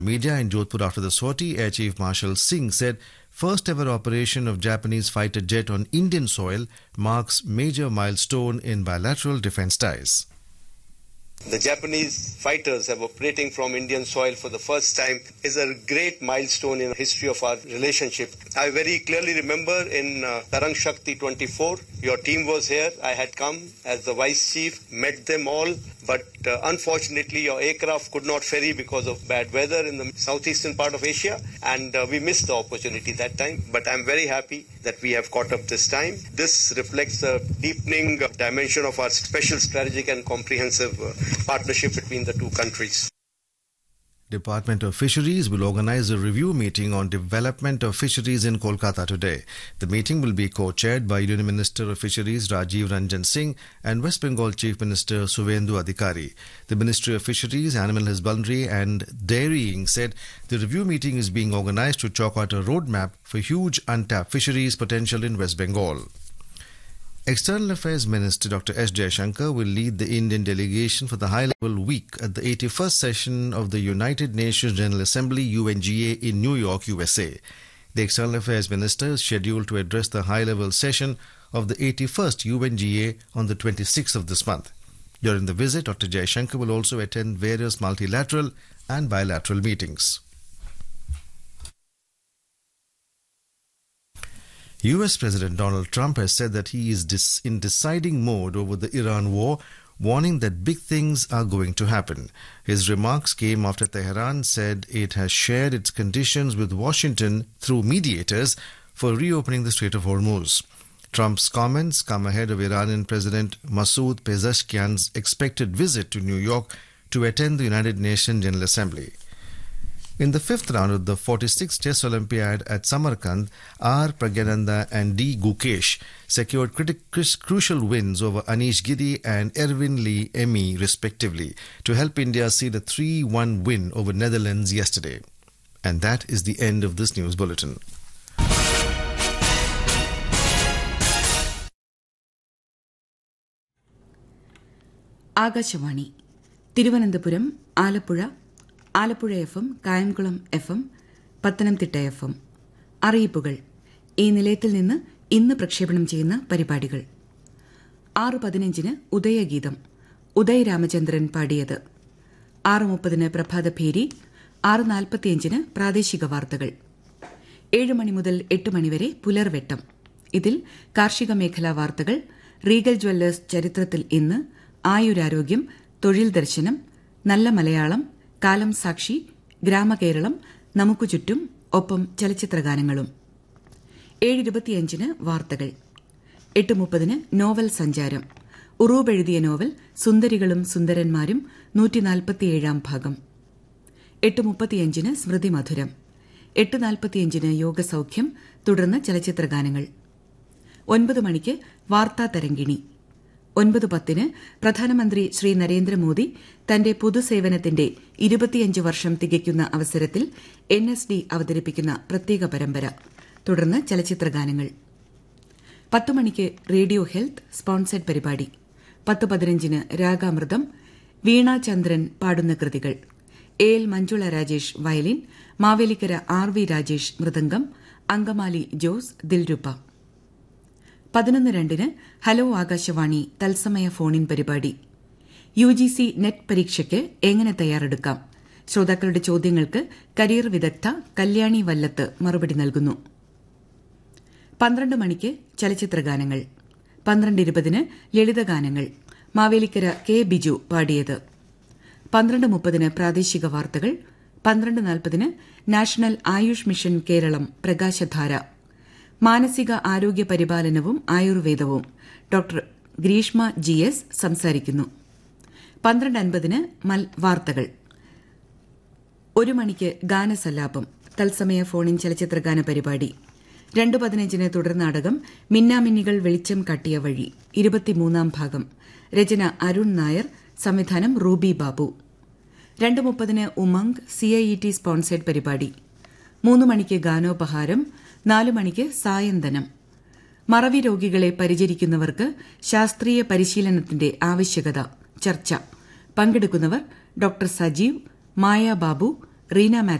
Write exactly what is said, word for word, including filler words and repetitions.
Media in Jodhpur after the sortie, Air Chief Marshal Singh said first ever operation of Japanese fighter jet on Indian soil marks major milestone in bilateral defense ties. The Japanese fighters have operating from Indian soil for the first time is a great milestone in the history of our relationship. I very clearly remember in uh, Tarang Shakti twenty-four, your team was here. I had come as the vice chief, met them all, but uh, unfortunately your aircraft could not ferry because of bad weather in the southeastern part of Asia, and uh, we missed the opportunity that time. But I'm very happy that we have caught up this time. This reflects a deepening dimension of our special strategic and comprehensive uh, partnership between the two countries. Department of Fisheries will organize a review meeting on development of fisheries in Kolkata today. The meeting will be co-chaired by Union Minister of Fisheries Rajiv Ranjan Singh and West Bengal Chief Minister Suvendu Adhikari. The Ministry of Fisheries, Animal Husbandry and Dairying said the review meeting is being organized to chalk out a roadmap for huge untapped fisheries potential in West Bengal. External Affairs Minister Doctor S. Jaishankar will lead the Indian delegation for the high-level week at the eighty-first session of the United Nations General Assembly U N G A in New York, U S A. The External Affairs Minister is scheduled to address the high-level session of the eighty-first U N G A on the twenty-sixth of this month. During the visit, Doctor Jaishankar will also attend various multilateral and bilateral meetings. U S President Donald Trump has said that he is dis- in deciding mode over the Iran war, warning that big things are going to happen. His remarks came after Tehran said it has shared its conditions with Washington through mediators for reopening the Strait of Hormuz. Trump's comments come ahead of Iranian President Masoud Pezeshkian's expected visit to New York to attend the United Nations General Assembly. In the fifth round of the forty-sixth Chess Olympiad at Samarkand, R. Pragyananda and D. Gukesh secured criti- crucial wins over Anish Giri and Erwin Lee Emi, respectively, to help India seal a three one win over Netherlands yesterday. And that is the end of this news bulletin. Akashvani Thiruvananthapuram Alappuzha Alappuzha F M Kayamkulam F M Pathanamthitta F M അറിയിപ്പുകൾ ഈ നിലയത്തിൽ നിന്ന് ഇന്ന് പ്രക്ഷേപണം ചെയ്യുന്ന പരിപാടികൾ ആറ് പതിനഞ്ചിന് ഉദയഗീതം ഉദയ് രാമചന്ദ്രൻ പാടിയത് ആറ് മുപ്പതിന് പ്രഭാതഭേരി ആറ് നാൽപ്പത്തിയഞ്ചിന് പ്രാദേശിക വാർത്തകൾ ഏഴ് മണി മുതൽ എട്ട് മണിവരെ പുലർവെട്ടം ഇതിൽ കാർഷിക മേഖലാ വാർത്തകൾ റീഗൽ ജ്വല്ലേഴ്സ് ചരിത്രത്തിൽ ഇന്ന് ആയുരാരോഗ്യം തൊഴിൽ ദർശനം നല്ല മലയാളം കാലം സാക്ഷി ഗ്രാമകേരളം നമുക്കു ചുറ്റും ഒപ്പം ചലച്ചിത്രഗാനങ്ങളും ഏഴ് ഇരുപത്തിയഞ്ചിന് വാർത്തകൾ എട്ട് മുപ്പതിന് നോവൽ സഞ്ചാരം ഉറൂബ് എഴുതിയ നോവൽ സുന്ദരികളും സുന്ദരന്മാരും നൂറ്റിനാൽപ്പത്തിയേഴാം ഭാഗം എട്ട് മുപ്പത്തിയഞ്ചിന് സ്മൃതി മധുരം എട്ട് നാൽപ്പത്തിയഞ്ചിന് യോഗസൌഖ്യം തുടർന്ന് ചലച്ചിത്രഗാനങ്ങൾ ഒൻപത് മണിക്ക് വാർത്താ തരംഗിണി ഒൻപത് പത്തിന് പ്രധാനമന്ത്രി ശ്രീ നരേന്ദ്രമോദി തന്റെ പൊതുസേവനത്തിന്റെ ഇരുപത്തിയഞ്ച് വർഷം തികയ്ക്കുന്ന അവസരത്തിൽ എൻ എസ് ഡി അവതരിപ്പിക്കുന്ന പ്രത്യേക പരമ്പര തുടർന്ന് ചലച്ചിത്രഗാനങ്ങൾ പത്ത് മണിക്ക് റേഡിയോ ഹെൽത്ത് സ്പോൺസേഡ് പരിപാടി പത്ത് പതിനഞ്ചിന് രാഗാമൃതം വീണ ചന്ദ്രൻ പാടുന്ന കൃതികൾ A L Manjula Rajesh violin Mavelikkara R V Rajesh mridangam Angamaly Jose ദിൽരുപ്പ പതിനൊന്ന് രണ്ടിന് ഹലോ ആകാശവാണി തത്സമയ ഫോണിൻ പരിപാടി യു ജി സി നെറ്റ് പരീക്ഷയ്ക്ക് എങ്ങനെ തയ്യാറെടുക്കാം ശ്രോതാക്കളുടെ ചോദ്യങ്ങൾക്ക് കരിയർ വിദഗ്ധ കല്യാണി വല്ലത്ത് മറുപടി നൽകുന്നു പന്ത്രണ്ട് മണിക്ക് ചലച്ചിത്രഗാനങ്ങൾ പന്ത്രണ്ട് ഇരുപതിന് ലളിതഗാനങ്ങൾ മാവേലിക്കര കെ ബിജു പാടിയത് പന്ത്രണ്ട് മുപ്പതിന് പ്രാദേശിക വാർത്തകൾ പന്ത്രണ്ട് നാൽപ്പതിന് നാഷണൽ ആയുഷ് മിഷൻ കേരളം പ്രകാശധാര മാനസിക ആരോഗ്യ പരിപാലനവും ആയുർവേദവും ഡോക്ടർ ഗ്രീഷ്മ ജി എസ് സംസാരിക്കുന്നു പന്ത്രണ്ട് അൻപതിന് വാർത്തകൾ ഒരു മണിക്ക് ഗാനസല്ലാപം തത്സമയ ഫോണിൻ ചലച്ചിത്രഗാന പരിപാടി രണ്ട് പതിനഞ്ചിന് തുടർനാടകം മിന്നാമിന്നികൾ വെളിച്ചം കാട്ടിയ വഴി ഇരുപത്തിമൂന്നാം ഭാഗം രചന അരുൺ നായർ സംവിധാനം റൂബി ബാബു രണ്ട് മുപ്പതിന് Umang C I E T sponsored പരിപാടി മൂന്ന് മണിക്ക് ഗാനോപഹാരം നാല് മണിക്ക് സായന്തനം മറവി രോഗികളെ പരിചരിക്കുന്നവർക്ക് ശാസ്ത്രീയ പരിശീലനത്തിന്റെ ആവശ്യകത ചർച്ച പങ്കെടുക്കുന്നവർ ഡോക്ടർ സജീവ് മായ ബാബു റീന മാത്യു